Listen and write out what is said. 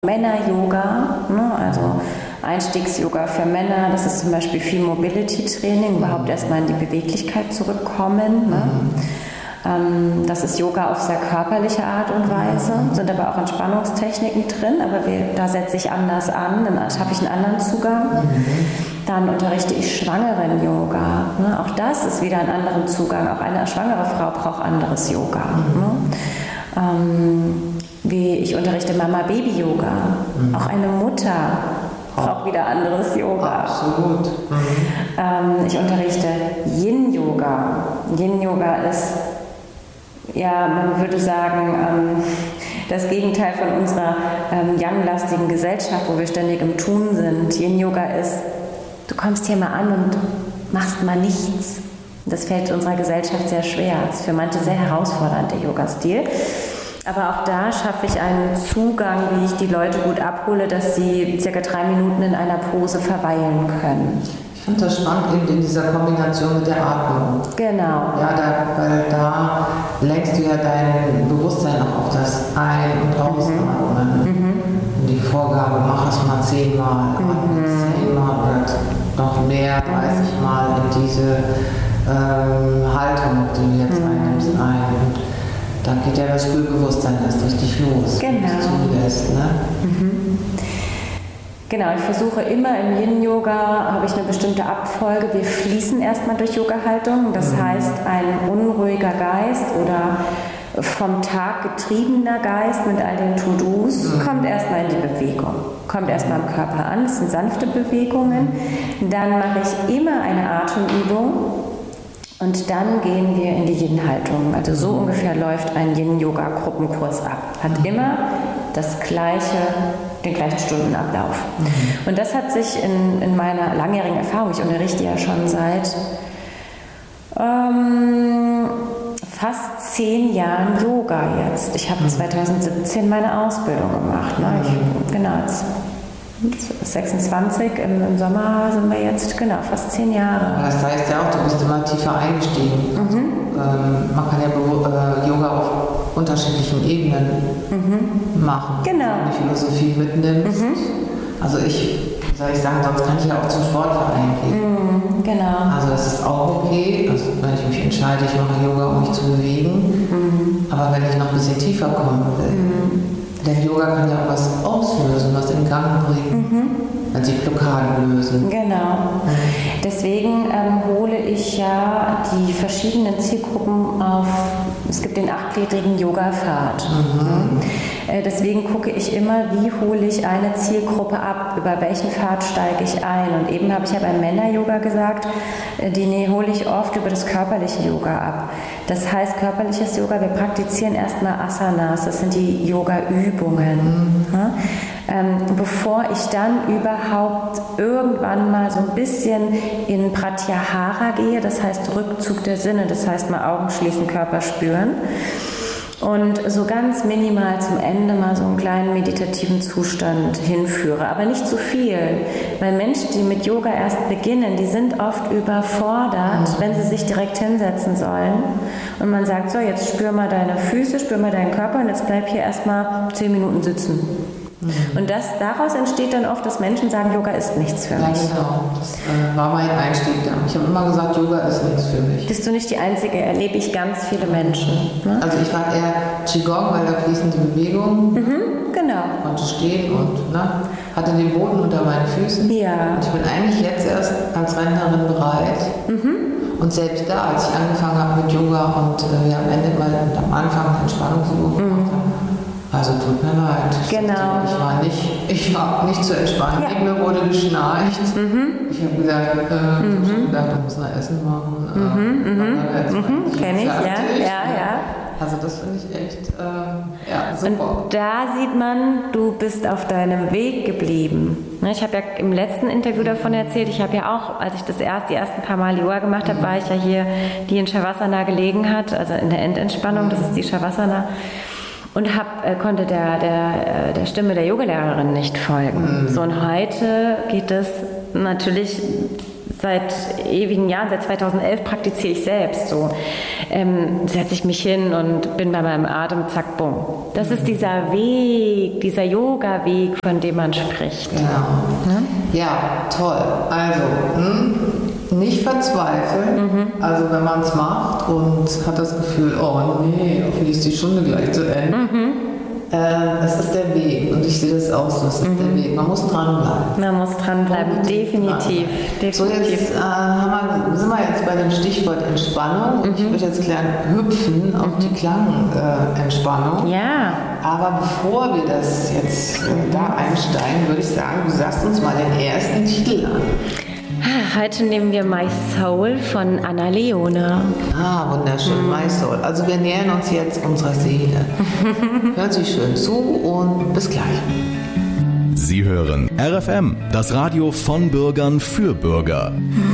Männer-Yoga, ne? Also Einstiegs-Yoga für Männer, das ist zum Beispiel viel Mobility-Training, überhaupt erstmal in die Beweglichkeit zurückkommen. Ne? Das ist Yoga auf sehr körperliche Art und Weise, sind aber auch Entspannungstechniken drin, aber da setze ich anders an, dann habe ich einen anderen Zugang. Dann unterrichte ich Schwangeren-Yoga. Ne? Auch das ist wieder ein anderer Zugang. Auch eine schwangere Frau braucht anderes Yoga. Ne? Ich unterrichte Mama-Baby-Yoga. Auch eine Mutter braucht wieder anderes Yoga. Absolut. Ich unterrichte Yin-Yoga. Yin-Yoga ist, ja, man würde sagen, das Gegenteil von unserer yang-lastigen Gesellschaft, wo wir ständig im Tun sind. Yin-Yoga ist, du kommst hier mal an und machst mal nichts. Das fällt unserer Gesellschaft sehr schwer. Das ist für manche sehr herausfordernd, der Yoga-Stil. Aber auch da schaffe ich einen Zugang, wie ich die Leute gut abhole, dass sie ca. 3 Minuten in einer Pose verweilen können. Ich finde das spannend eben in dieser Kombination mit der Atmung. Genau. Ja, weil da lenkst du ja dein Bewusstsein auch auf das Ein- und Ausatmen. Und die Vorgabe, mach es mal 10-mal, 10-mal oder noch mehr, 30 Mal in diese Haltung, die du jetzt einnimmst, ein. Und dann geht ja das Spürbewusstsein erst richtig los. Genau. Zulässt, ne? Genau, ich versuche immer im Yin-Yoga, habe ich eine bestimmte Abfolge. Wir fließen erstmal durch Yoga-Haltung. Das heißt, ein unruhiger Geist oder vom Tag getriebener Geist mit all den To-Dos kommt erstmal in die Bewegung. Kommt erstmal im Körper an, das sind sanfte Bewegungen. Dann mache ich immer eine Atemübung. Und dann gehen wir in die Yin-Haltung. Also so ungefähr läuft ein Yin-Yoga-Gruppenkurs ab. Hat immer den gleichen Stundenablauf. Und das hat sich in meiner langjährigen Erfahrung, ich unterrichte ja schon seit fast 10 Jahren Yoga jetzt. Ich habe 2017 meine Ausbildung gemacht. Ne? Jetzt 26, im Sommer sind wir jetzt, fast 10 Jahre. Das heißt ja auch, du bist immer tiefer eingestiegen. Man kann ja Yoga auf unterschiedlichen Ebenen machen. Genau. Wenn du die Philosophie mitnimmst. Also soll ich sagen, sonst kann ich ja auch zum Sportverein gehen. Genau. Also das ist auch okay, also wenn ich mich entscheide, ich mache Yoga, um mich zu bewegen. Aber wenn ich noch ein bisschen tiefer kommen will, denn Yoga kann ja auch was auslösen, was in Gang bringen, wenn sich Blockaden lösen. Genau. Deswegen hole ich ja die verschiedenen Zielgruppen auf. Es gibt den 8gliedrigen Yoga-Pfad. Deswegen gucke ich immer, wie hole ich eine Zielgruppe ab, über welchen Pfad steige ich ein. Und eben habe ich ja beim Männer-Yoga gesagt, die hole ich oft über das körperliche Yoga ab. Das heißt, körperliches Yoga, wir praktizieren erstmal Asanas, das sind die Yoga-Übungen. Bevor ich dann überhaupt irgendwann mal so ein bisschen in Pratyahara gehe, das heißt Rückzug der Sinne, das heißt mal Augen schließen, Körper spüren. Und so ganz minimal zum Ende mal so einen kleinen meditativen Zustand hinführe. Aber nicht zu viel, weil Menschen, die mit Yoga erst beginnen, die sind oft überfordert, wenn sie sich direkt hinsetzen sollen. Und man sagt, so, jetzt spür mal deine Füße, spür mal deinen Körper und jetzt bleib hier erstmal 10 Minuten sitzen. Und daraus entsteht dann oft, dass Menschen sagen, Yoga ist nichts für mich. Ja, genau. Das war mein Einstieg da. Ich habe immer gesagt, Yoga ist nichts für mich. Bist du nicht die Einzige, erlebe ich ganz viele Menschen. Ne? Also ich war eher Qigong, weil da fließende Bewegung. Genau. Ich konnte stehen und hatte den Boden unter meinen Füßen. Ja. Und ich bin eigentlich jetzt erst als Rentnerin bereit. Und selbst da, als ich angefangen habe mit Yoga und wir am Anfang eine Entspannungsübung gemacht haben, also tut mir leid. Genau. Ich war nicht zu entspannen. Ja. Mir wurde geschnarcht. Ich habe gesagt, ich muss noch Essen machen. Kenn ich, ja. Also das finde ich echt super. Und da sieht man, du bist auf deinem Weg geblieben. Ich habe ja im letzten Interview davon erzählt, ich habe ja auch, als ich die ersten paar Mal Yoga gemacht habe, war ich ja hier, die in Shavasana gelegen hat, also in der Endentspannung, das ist die Shavasana. Und konnte der Stimme der Yogalehrerin nicht folgen. So, und heute geht es natürlich seit ewigen Jahren, seit 2011 praktiziere ich selbst so. Setze ich mich hin und bin bei meinem Atem, zack, bumm. Das ist dieser Weg, dieser Yoga-Weg, von dem man spricht. Genau. Ja, toll. Also, nicht verzweifeln. Also wenn man es macht und hat das Gefühl, oh nee, hoffentlich ist die Stunde gleich zu Ende. Es ist der Weg und ich sehe das auch so, es ist der Weg. Man muss dranbleiben. Man muss dranbleiben, definitiv. So, jetzt sind wir jetzt bei dem Stichwort Entspannung und ich würde jetzt gleich hüpfen auf die Klangentspannung. Ja. Aber bevor wir das jetzt da einsteigen, würde ich sagen, du sagst uns mal den ersten Titel an. Heute nehmen wir My Soul von Anna Leone. Wunderschön, My Soul. Also wir nähern uns jetzt unserer Seele. Hört sich schön zu und bis gleich. Sie hören RFM, das Radio von Bürgern für Bürger.